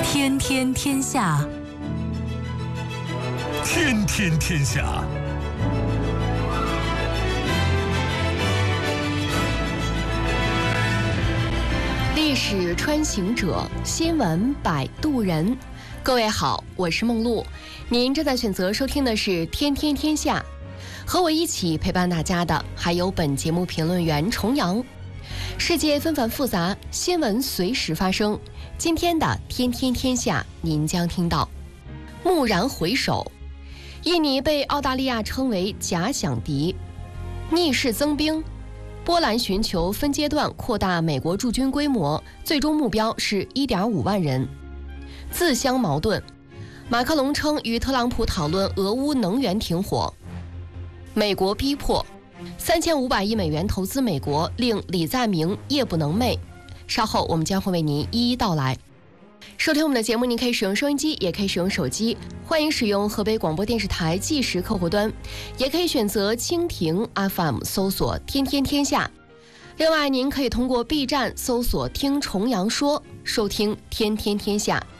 天天天下， 天天天下。 历史穿行者，新闻摆渡人。各位好，我是梦露，您正在选择收听的是《天天天下》，和我一起陪伴大家的还有本节目评论员重阳。世界纷繁复杂，新闻随时发生。今天的《天天天下》，您将听到：蓦然回首，印尼被澳大利亚称为假想敌；逆势增兵，波兰寻求分阶段扩大美国驻军规模，最终目标是1.5万人；自相矛盾，马克龙称与特朗普讨论俄乌能源停火；美国逼迫，3500亿美元投资美国，令李在明夜不能寐。稍后我们将会为您一一道来。收听我们的节目，您可以使用收音机，也可以使用手机，欢迎使用河北广播电视台即时客户端，也可以选择蜻蜓 FM 搜索天天天下。另外您可以通过 B 站搜索听重阳说收听天天天下。